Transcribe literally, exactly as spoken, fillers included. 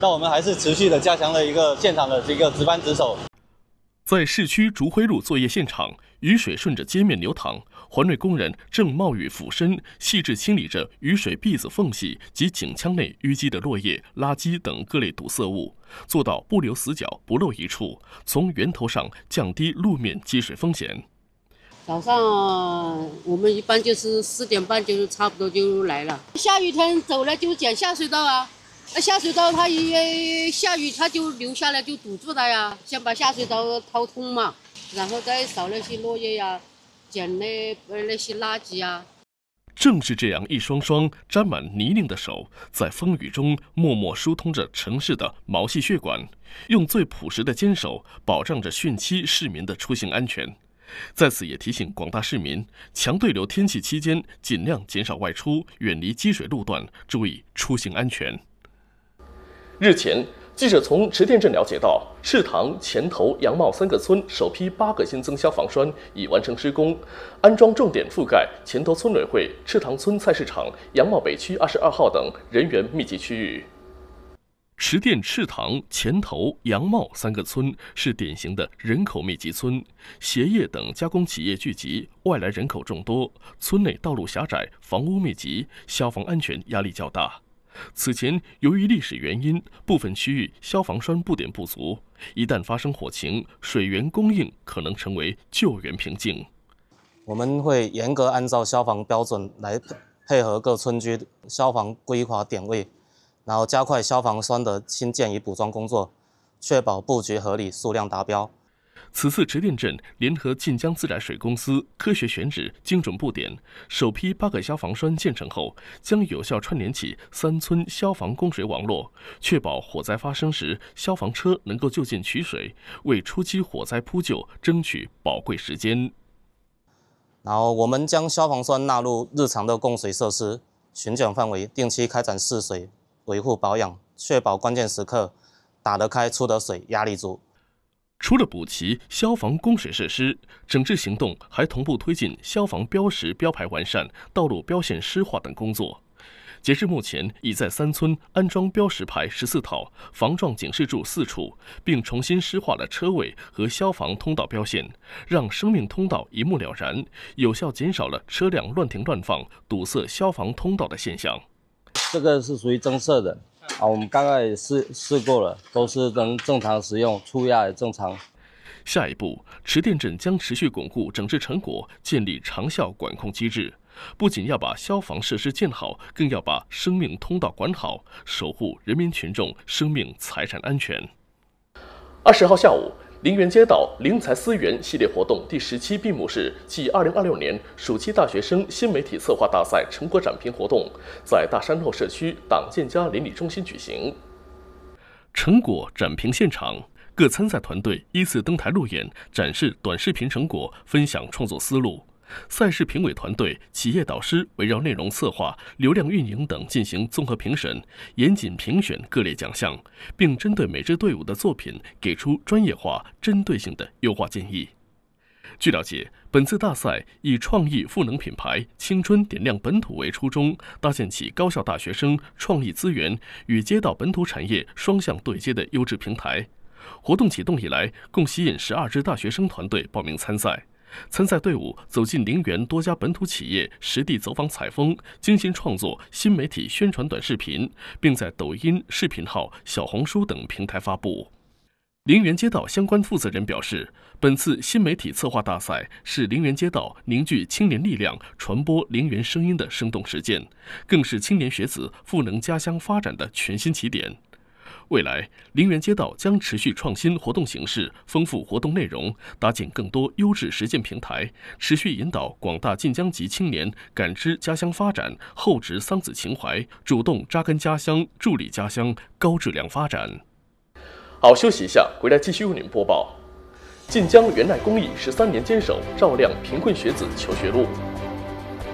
那我们还是持续的加强了一个现场的这个值班值守。 在市区竹辉路作业现场，雨水顺着街面流淌，环卫工人正冒雨俯身，细致清理着雨水篦子缝隙及井腔内淤积的落叶、垃圾等各类堵塞物，做到不留死角、不漏一处，从源头上降低路面积水风险。 早上我们一般就是四点半就差不多就来了，下雨天走了就捡下水道啊。那下水道它一下雨它就流下来就堵住它呀，先把下水道掏通嘛，然后再扫那些落叶呀，捡那那些垃圾啊。 正是这样一双双沾满泥泞的手，在风雨中默默疏通着城市的毛细血管，用最朴实的坚守保障着汛期市民的出行安全。在此也提醒广大市民，强对流天气期间尽量减少外出，远离积水路段，注意出行安全。日前，记者从池店镇了解到，市塘、前头、杨茂三个村首批八个新增消防栓已完成施工，安装重点覆盖前头村委会、赤塘村菜市场、杨茂北区二十二号等人员密集区域。池店、赤塘、前头、杨茂三个村是典型的人口密集村，鞋业等加工企业聚集，外来人口众多，村内道路狭窄，房屋密集，消防安全压力较大。此前，由于历史原因，部分区域消防栓布点不足，一旦发生火情，水源供应可能成为救援瓶颈。 我们会严格按照消防标准来配合各村居消防规划点位，然后加快消防栓的新建与补装工作，确保布局合理、数量达标。 此次池店镇联合晋江自来水公司科学选址、精准布点，首批八个消防栓建成后，将有效串联起三村消防供水网络，确保火灾发生时消防车能够就近取水，为初期火灾扑救争取宝贵时间。 然后我们将消防栓纳入日常的供水设施，巡检范围，定期开展试水、维护保养，确保关键时刻打得开、出得水，压力足。 除了补齐消防供水设施，整治行动还同步推进消防标识标牌完善、道路标线湿化等工作。截至目前，已在三村安装标识牌十四套、防撞警示柱四处，并重新湿化了车位和消防通道标线，让生命通道一目了然，有效减少了车辆乱停乱放、堵塞消防通道的现象。 这个是属于增设的。啊，我们刚刚也试试过了，都是能正常使用，出压也正常。 下一步，池店镇将持续巩固整治成果，建立长效管控机制。不仅要把消防设施建好，更要把生命通道管好，守护人民群众生命财产安全。二十号下午，陵园街道灵才思源系列活动第十期闭幕式暨二零二六年暑期大学生新媒体策划大赛成果展评活动在大山后社区党建家邻里中心举行。成果展评现场，各参赛团队依次登台路演，展示短视频成果，分享创作思路。赛事评委团队、企业导师围绕内容策划、流量运营等进行综合评审，严谨评选各类奖项，并针对每支队伍的作品给出专业化、针对性的优化建议。据了解，本次大赛以创意赋能品牌、青春点亮本土为初衷，搭建起高校大学生创意资源与街道本土产业双向对接的优质平台。活动启动以来，共吸引十二支大学生团队报名参赛。参赛队伍走进陵园多家本土企业，实地走访采风，精心创作新媒体宣传短视频，并在抖音、视频号、小红书等平台发布。陵园街道相关负责人表示，本次新媒体策划大赛是陵园街道凝聚青年力量、传播陵园声音的生动实践，更是青年学子赋能家乡发展的全新起点。未来，陵园街道将持续创新活动形式，丰富活动内容，搭建更多优质实践平台，持续引导广大晋江籍青年感知家乡发展，厚植桑梓情怀，主动扎根家乡，助力家乡高质量发展。好，休息一下，回来继续为您播报。晋江元爱公益十三年坚守，照亮贫困学子求学路。